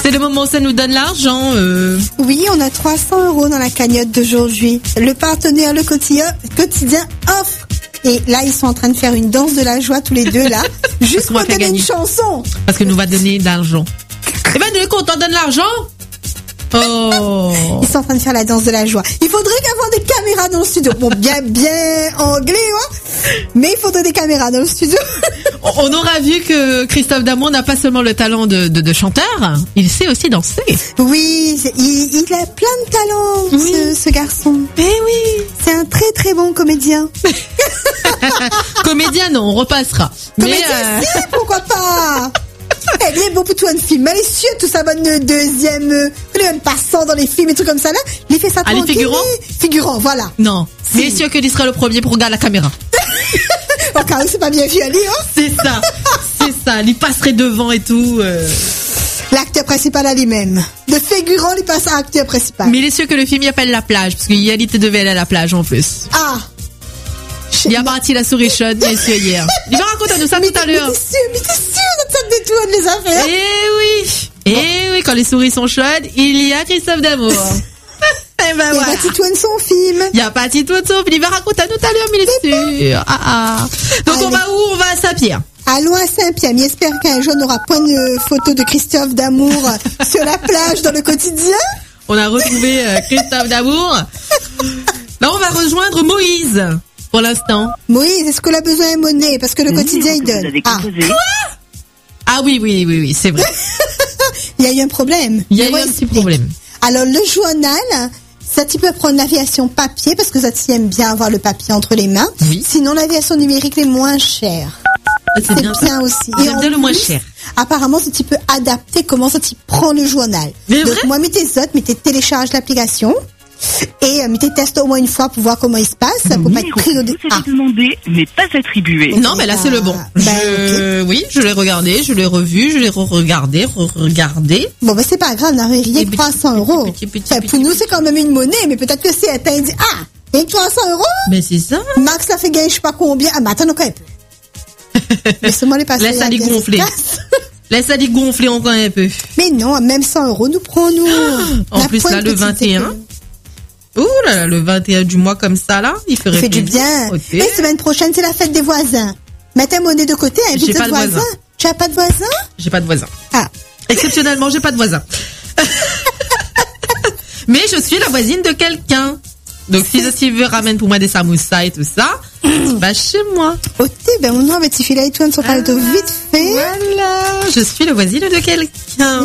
C'est le moment où ça nous donne l'argent. Oui, on a 300 € dans la cagnotte d'aujourd'hui. Le partenaire Le Quotidien offre. Et là, ils sont en train de faire une danse de la joie tous les deux, là. Juste pour donner une chanson. Parce que nous va donner de l'argent. Eh ben, nous, quand on donne l'argent. Oh. Ils sont en train de faire la danse de la joie. Il faudrait avoir des caméras dans le studio. Bon, bien anglais, hein. Mais il faudrait des caméras dans le studio. On aura vu que Christophe Damour n'a pas seulement le talent de chanteur, il sait aussi danser. Oui, il a plein de talent, oui. ce garçon. Eh oui. C'est un très très bon comédien. Comédien, non, on repassera. Comédien, si, pourquoi pas. Elle est bon pour tout un film. Elle est sûre, tout ça bonne deuxième, même passant dans les films et tout comme ça là. Il fait ça tranquille. Allez, figurant, voilà. Non. Si. Mais sûr qu'il sera le premier pour regarder la caméra. Au cas où c'est pas bien vu, hein. C'est ça. Il passerait devant et tout. L'acteur principal à lui-même. Le figurant, il passe à l'acteur principal. Mais il est sûr que le film y appelle La Plage, parce qu'il devait aller à la plage en plus. Ah. Il a parti la souris chaude, bien sûr, hier. Il va raconter nous ça tout à l'heure. Mais t'es sûr, ça te détourne les affaires. Eh oui, quand les souris sont chaudes, il y a Christophe Damour. Eh ben, il y a pas Titouane son film. Il y a pas Titouane son film. Il va raconter tout à l'heure, mais il est sûr. Donc allez. On va où? On va à Saint-Pierre. Allons à Saint-Pierre. Mais j'espère qu'un jour on aura point de photo de Christophe Damour sur la plage dans Le Quotidien. On a retrouvé Christophe Damour. Là, on va rejoindre Moïse. Pour l'instant. Moïse, est-ce que a besoin de monnaie? Parce que Le Quotidien, il donne. Quoi? Ah oui, c'est vrai. Il y a eu un problème. Il y a eu un petit problème. Alors, le journal, ça, tu peux prendre l'aviation papier, parce que ça, tu aimes bien avoir le papier entre les mains. Oui. Sinon, l'aviation numérique est moins chère. C'est bien aussi. J'aime bien le moins cher. Apparemment, tu peux adapter comment ça, tu prends le journal. Mais donc, moi, tu télécharges l'application. Et tu testes au moins une fois pour voir comment il se passe. Pour pas être pris au demandé, mais pas attribué. Non, mais là, c'est le bon. Oui, je l'ai regardé, je l'ai revu, je l'ai regardé. Bon, c'est pas grave, on a rien que 300 €. Pour nous, c'est quand même une monnaie, mais peut-être que si elle t'a dit, il y a 300 €. Mais c'est ça. Max l'a fait gagner, je sais pas combien. Mais attends, encore un peu. Laisse-moi les passer. Laisse-la gonfler. Laisse-la gonfler encore un peu. Mais non, même 100 € nous prend, nous. En plus, là, le 21. Ouh là là, le 21 du mois comme ça, là, il fait du bien. Okay. Et semaine prochaine, c'est la fête des voisins. Mets ta monnaie de côté, invite tes voisins. Tu n'as pas de voisins? J'ai pas de voisins. Ah. Exceptionnellement, j'ai pas de voisins. Mais je suis la voisine de quelqu'un. Donc, si veut ramène pour moi des samoussas et tout ça, bah, chez moi. Ok, ben, mon nom, petit filet et tout, on s'en parle vite fait. Voilà. Je suis la voisine de quelqu'un.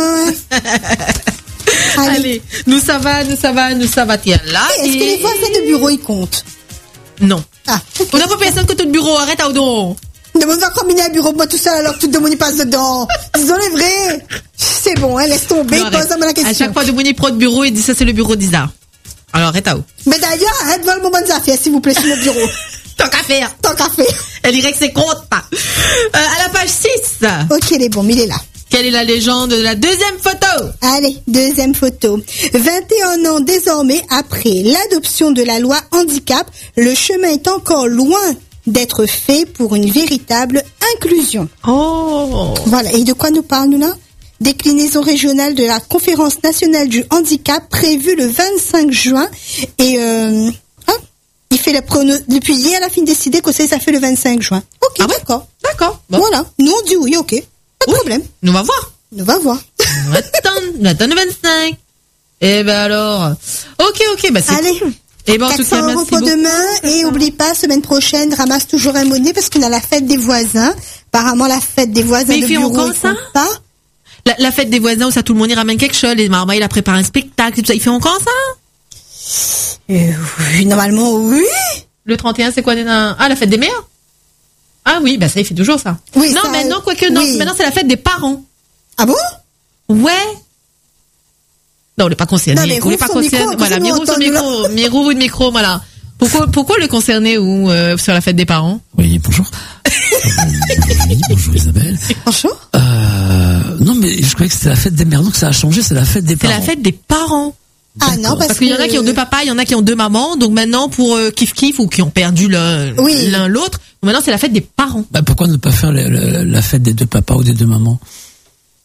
Allez, nous ça va, tiens, là. Est-ce que les voisins de bureau, ils comptent? Non. Okay. On n'a pas personne côté de bureau, arrête, Audon. De monde va combiner un bureau, moi tout seul, alors que tout le monde y passe dedans. Disons les vrais. C'est bon, laisse tomber, pose-moi la question. À chaque fois, de mon prend de bureau, il dit ça, c'est le bureau d'Isa. Alors, arrête, Audon. Mais d'ailleurs, arrête de voir le moment des affaires, s'il vous plaît, sur le bureau. Tant qu'à faire. Elle dirait que c'est compte pas. À la page 6. Ok, il est bon, mais il est là. Quelle est la légende de la deuxième photo? Allez, deuxième photo. 21 ans désormais après l'adoption de la loi handicap, le chemin est encore loin d'être fait pour une véritable inclusion. Oh. Voilà. Et de quoi nous parle-nous là? Déclinaison régionale de la Conférence nationale du handicap prévue le 25 juin. Et il fait depuis hier, elle a fini de décider que ça fait le 25 juin. Ok, d'accord. Bon. Voilà. Nous, on dit oui, ok. Pas de problème. Nous va voir. On attend le 25. Et ben alors. Ok, bah c'est allez. Cool. Et ben en tout cas, 400 € pour demain. Et oublie pas, semaine prochaine, ramasse toujours un monnaie parce qu'on a la fête des voisins. Apparemment, la fête des voisins de bureau. Mais il fait encore ça? La fête des voisins où ça tout le monde y ramène quelque chose. Les mamans, il a préparé un spectacle, tout ça. Il fait encore ça? Oui, normalement, oui. Le 31, c'est quoi? La fête des mères? Ah oui, bah ça, il fait toujours ça. Oui, non, ça, maintenant, quoique, non, maintenant, c'est la fête des parents. Ah bon? Ouais. Non, on n'est pas concerné. Non, mais on n'est pas concerné. Voilà, Mirou de micro, voilà. Pourquoi le concerner ou sur la fête des parents? Oui, bonjour. Bonjour Isabelle. Bonjour. Non, mais je croyais que c'était la fête des mères, donc ça a changé, c'est la fête des parents. C'est la fête des parents. Ah non, parce qu'il y en a qui ont deux papas, il y en a qui ont deux mamans, donc maintenant pour kiff ou qui ont perdu l'un l'autre, maintenant c'est la fête des parents. Bah pourquoi ne pas faire la fête des deux papas ou des deux mamans?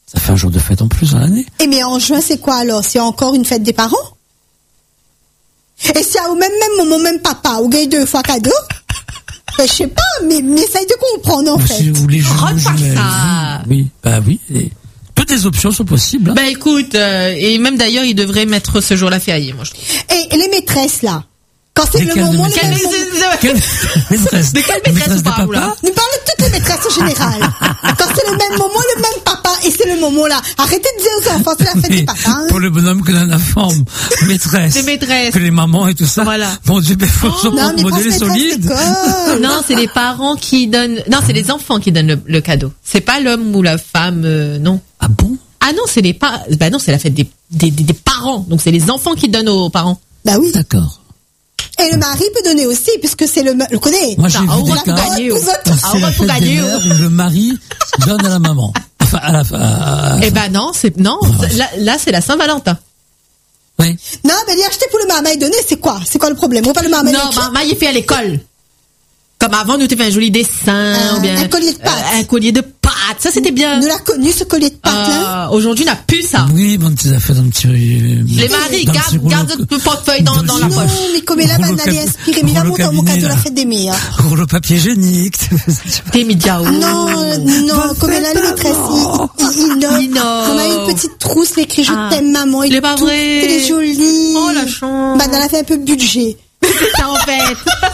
Ça fait un jour de fête en plus dans l'année. Et mais en juin, c'est quoi alors? C'est encore une fête des parents? Et si au même moment, même papa, ou gagne 2 fois cadeau? Ben, je sais pas, mais essaye de comprendre, en fait. Si vous voulez Rentre pas ça. Oui, oui. Et toutes les options sont possibles. Hein. Bah écoute, et même d'ailleurs, ils devraient mettre ce jour-là férié, moi je trouve. Et les maîtresses, là? Quand c'est le moment... De quelle maîtresse on parle, là? Nous parlons de toutes les maîtresses en général. Quand c'est le même moment, le même papa, et c'est le moment là. Arrêtez de dire aux enfants, c'est la fête des papas. Hein. Pour le bonhomme que l'on a forme, maîtresse. Des maîtresses. Que les mamans et tout ça. Voilà. Mon Dieu, mais faut se modèle solide. Non, c'est les parents qui donnent, non, c'est les enfants qui donnent le cadeau. C'est pas l'homme ou la femme, non. Ah bon? Ah non, c'est non, c'est la fête des parents. Donc c'est les enfants qui donnent aux parents. Bah oui. D'accord. Et le mari peut donner aussi, puisque c'est le connaît. Moi, j'ai vu des cas où c'est la fête des mères où le mari donne à la maman. Enfin, Eh ben non, là, c'est la Saint-Valentin. Oui. Non, mais lui acheter pour le marmaille donné, c'est quoi? C'est quoi le problème? On parle de marmaille. Non, marmaille est fait à l'école. Comme avant, nous t'avons fait un joli dessin, ou bien un collier de pâtes. Un collier de pâtes, ça c'était bien. Nous l'a connu, ce collier de pâtes là. Aujourd'hui, on n'a plus ça. Oui, bon, tu as fait un petit. Les maris, garde le portefeuille dans la poche. Non, mais comme elle a allé inspirer, mais là, mon cadeau la fête des mères. Le papier hygiénique. T'es midiaou. Non, comme elle a les maîtresses, il on a une petite trousse, l'écrit je t'aime maman. Il est pas vrai. Elle est jolie. Oh, la chance. Bah, elle a fait un peu de budget. C'est ça en fait.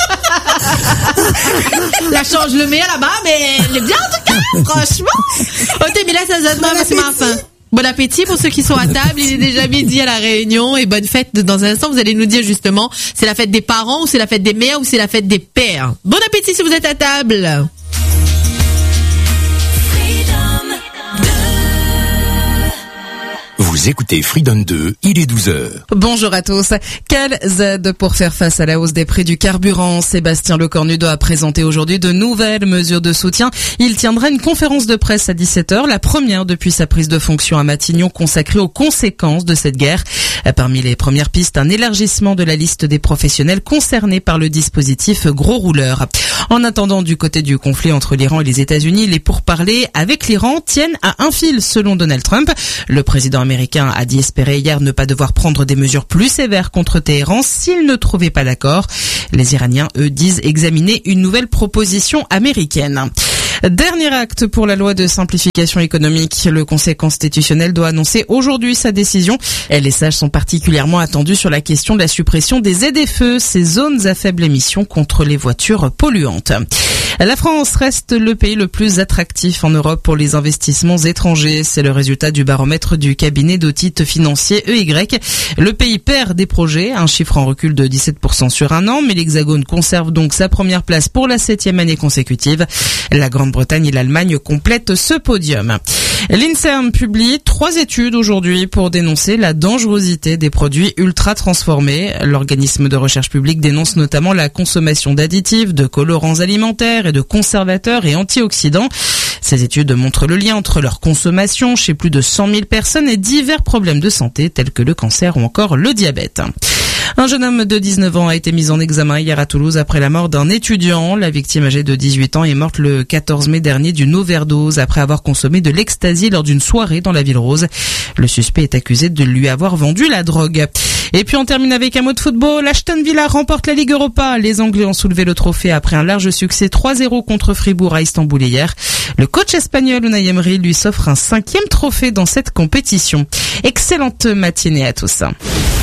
La change le mets là-bas, mais elle est bien en tout cas, franchement. Ok, mais là ça se passe, c'est ma fin. Bon appétit pour ceux qui sont à table. Il est déjà midi à la Réunion et bonne fête. Dans un instant, vous allez nous dire justement, c'est la fête des parents ou c'est la fête des mères ou c'est la fête des pères. Bon appétit si vous êtes à table. Vous écoutez Freedom 2, il est 12h. Bonjour à tous. Quelles aides pour faire face à la hausse des prix du carburant? Sébastien Lecornudo a présenté aujourd'hui de nouvelles mesures de soutien. Il tiendra une conférence de presse à 17h, la première depuis sa prise de fonction à Matignon, consacrée aux conséquences de cette guerre. Parmi les premières pistes, un élargissement de la liste des professionnels concernés par le dispositif gros rouleur. En attendant, du côté du conflit entre l'Iran et les États-Unis, les pourparlers avec l'Iran tiennent à un fil, selon Donald Trump. Le président américain a dit espérer hier ne pas devoir prendre des mesures plus sévères contre Téhéran s'il ne trouvait pas d'accord. Les Iraniens, eux, disent examiner une nouvelle proposition américaine. Dernier acte pour la loi de simplification économique. Le Conseil constitutionnel doit annoncer aujourd'hui sa décision. Les sages sont particulièrement attendus sur la question de la suppression des ZFE, ces zones à faible émission contre les voitures polluantes. La France reste le pays le plus attractif en Europe pour les investissements étrangers. C'est le résultat du baromètre du cabinet d'audit financier EY. Le pays perd des projets, un chiffre en recul de 17% sur un an, mais l'Hexagone conserve donc sa première place pour la 7e année consécutive. La Grande-Bretagne et l'Allemagne complètent ce podium. L'INSERM publie 3 études aujourd'hui pour dénoncer la dangerosité des produits ultra transformés. L'organisme de recherche publique dénonce notamment la consommation d'additifs, de colorants alimentaires et de conservateurs et antioxydants. Ces études montrent le lien entre leur consommation chez plus de 100 000 personnes et divers problèmes de santé tels que le cancer ou encore le diabète. Un jeune homme de 19 ans a été mis en examen hier à Toulouse après la mort d'un étudiant. La victime âgée de 18 ans est morte le 14 mai dernier d'une overdose après avoir consommé de l'ecstasy lors d'une soirée dans la Ville Rose. Le suspect est accusé de lui avoir vendu la drogue. Et puis on termine avec un mot de football. Aston Villa remporte la Ligue Europa. Les Anglais ont soulevé le trophée après un large succès 3-0 contre Fribourg à Istanbul hier. Le coach espagnol Unai Emery lui s'offre un 5e trophée dans cette compétition. Excellente matinée à tous.